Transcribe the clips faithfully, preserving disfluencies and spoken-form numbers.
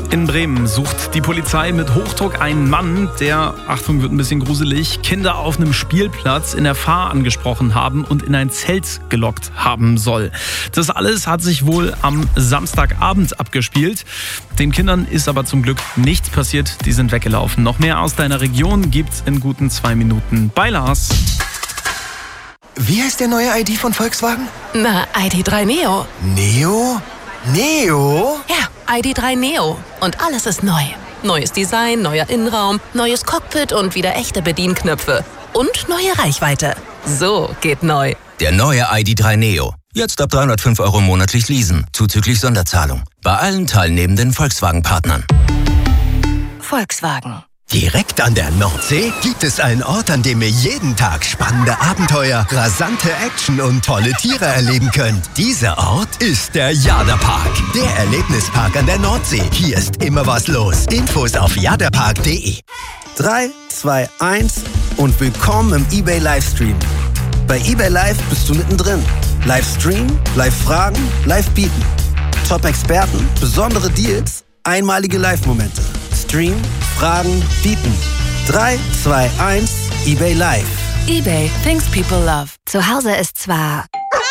In Bremen sucht die Polizei mit Hochdruck einen Mann, der, Achtung, wird ein bisschen gruselig, Kinder auf einem Spielplatz in der Fahr angesprochen haben und in ein Zelt gelockt haben soll. Das alles hat sich wohl am Samstagabend abgespielt. Den Kindern ist aber zum Glück nichts passiert, die sind weggelaufen. Noch mehr aus deiner Region gibt's in guten zwei Minuten bei Lars. Wie heißt der neue I D von Volkswagen? Na, I D drei Neo. Neo? Neo? Ja, I D drei Neo. Und alles ist neu. Neues Design, neuer Innenraum, neues Cockpit und wieder echte Bedienknöpfe. Und neue Reichweite. So geht neu. Der neue I D drei Neo. Jetzt ab dreihundertfünf Euro monatlich leasen, zuzüglich Sonderzahlung. Bei allen teilnehmenden Volkswagen-Partnern. Volkswagen. Direkt an der Nordsee gibt es einen Ort, an dem ihr jeden Tag spannende Abenteuer, rasante Action und tolle Tiere erleben könnt. Dieser Ort ist der Jaderpark, der Erlebnispark an der Nordsee. Hier ist immer was los. Infos auf jaderpark punkt de. drei, zwei, eins und willkommen im eBay Livestream. Bei eBay Live bist du mittendrin. Livestream, Live-Fragen, Live-Bieten. Top-Experten, besondere Deals, einmalige Live-Momente. Stream, Fragen, bieten. drei, zwei, eins, eBay Live. eBay, things people love. Zu Hause ist zwar...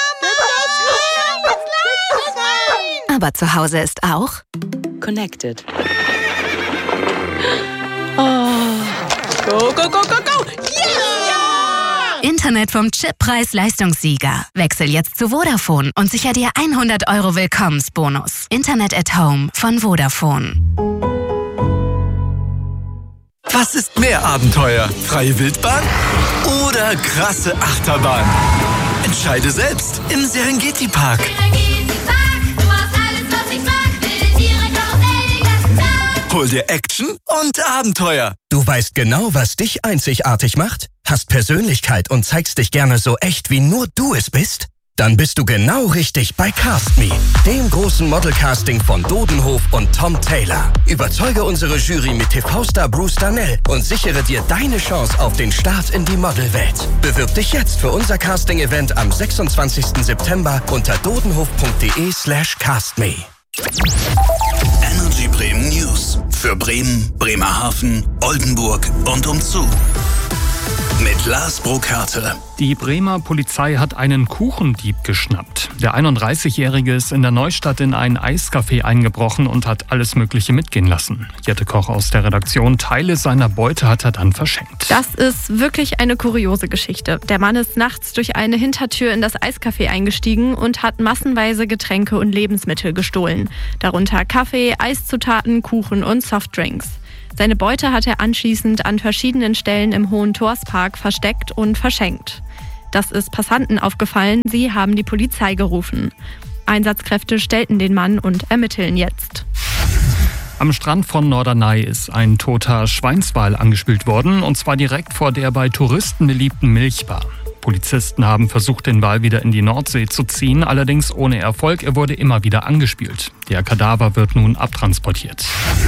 Aber zu Hause ist auch... Connected. Oh. Go, go, go, go, go! Yeah! Internet vom Chippreis-Leistungssieger. Wechsel jetzt zu Vodafone und sicher dir hundert Euro Willkommensbonus. Internet at Home von Vodafone. Was ist mehr Abenteuer? Freie Wildbahn oder krasse Achterbahn? Entscheide selbst im Serengeti-Park. Hol dir Action und Abenteuer. Du weißt genau, was dich einzigartig macht? Hast Persönlichkeit und zeigst dich gerne so echt, wie nur du es bist? Dann bist du genau richtig bei Cast Me, dem großen Modelcasting von Dodenhof und Tom Taylor. Überzeuge unsere Jury mit T V-Star Bruce Darnell und sichere dir deine Chance auf den Start in die Modelwelt. Bewirb dich jetzt für unser Casting-Event am sechsundzwanzigsten September unter dodenhof punkt de slash castme. Energy Bremen News für Bremen, Bremerhaven, Oldenburg und umzu. Mit Lars Burkhardt. Die Bremer Polizei hat einen Kuchendieb geschnappt. Der einunddreißigjährige ist in der Neustadt in ein Eiscafé eingebrochen und hat alles Mögliche mitgehen lassen. Jette Koch aus der Redaktion, Teile seiner Beute hat er dann verschenkt. Das ist wirklich eine kuriose Geschichte. Der Mann ist nachts durch eine Hintertür in das Eiscafé eingestiegen und hat massenweise Getränke und Lebensmittel gestohlen. Darunter Kaffee, Eiszutaten, Kuchen und Softdrinks. Seine Beute hat er anschließend an verschiedenen Stellen im Hohentorspark versteckt und verschenkt. Das ist Passanten aufgefallen, sie haben die Polizei gerufen. Einsatzkräfte stellten den Mann und ermitteln jetzt. Am Strand von Norderney ist ein toter Schweinswal angespült worden, und zwar direkt vor der bei Touristen beliebten Milchbar. Polizisten haben versucht, den Wal wieder in die Nordsee zu ziehen, allerdings ohne Erfolg. Er wurde immer wieder angespült. Der Kadaver wird nun abtransportiert.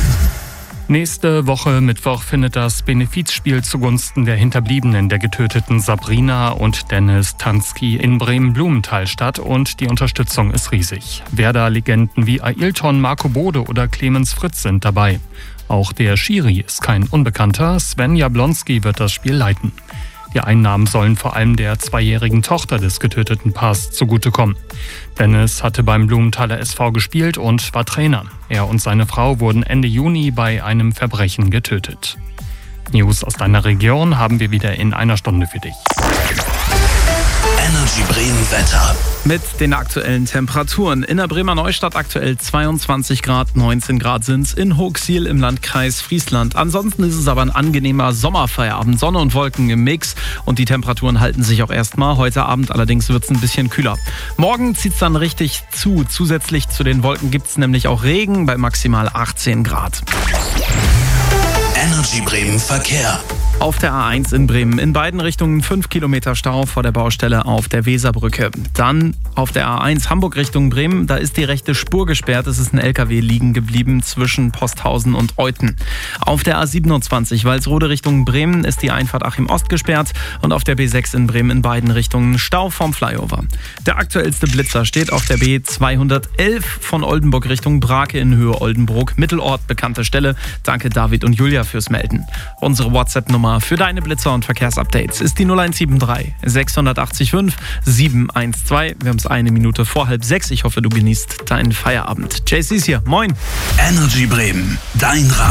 Nächste Woche Mittwoch findet das Benefizspiel zugunsten der Hinterbliebenen der getöteten Sabrina und Dennis Tansky in Bremen-Blumenthal statt, und die Unterstützung ist riesig. Werder-Legenden wie Ailton, Marco Bode oder Clemens Fritz sind dabei. Auch der Schiri ist kein Unbekannter, Sven Jablonski wird das Spiel leiten. Die Einnahmen sollen vor allem der zweijährigen Tochter des getöteten Paars zugutekommen. Dennis hatte beim Blumenthaler S V gespielt und war Trainer. Er und seine Frau wurden Ende Juni bei einem Verbrechen getötet. News aus deiner Region haben wir wieder in einer Stunde für dich. Energy Bremen Wetter. Mit den aktuellen Temperaturen. In der Bremer Neustadt aktuell zweiundzwanzig Grad, neunzehn Grad sind's in Hochsiel im Landkreis Friesland. Ansonsten ist es aber ein angenehmer Sommerfeierabend. Sonne und Wolken im Mix und die Temperaturen halten sich auch erstmal. Heute Abend allerdings wird's ein bisschen kühler. Morgen zieht's dann richtig zu. Zusätzlich zu den Wolken gibt's nämlich auch Regen bei maximal achtzehn Grad. Energy Bremen Verkehr. Auf der A eins in Bremen in beiden Richtungen fünf Kilometer Stau vor der Baustelle auf der Weserbrücke. Dann auf der A eins Hamburg Richtung Bremen, da ist die rechte Spur gesperrt. Es ist ein L K W liegen geblieben zwischen Posthausen und Euthen. Auf der A siebenundzwanzig Walsrode Richtung Bremen ist die Einfahrt Achim Ost gesperrt und auf der B sechs in Bremen in beiden Richtungen Stau vom Flyover. Der aktuellste Blitzer steht auf der B zweihundertelf von Oldenburg Richtung Brake in Höhe Oldenburg. Mittelort, bekannte Stelle. Danke David und Julia fürs Melden. Unsere WhatsApp-Nummer für deine Blitzer und Verkehrsupdates ist die null eins sieben drei sechs acht fünf sieben eins zwei. Wir haben es eine Minute vor halb sechs. Ich hoffe, du genießt deinen Feierabend. J C ist hier. Moin. Energy Bremen, dein Radio.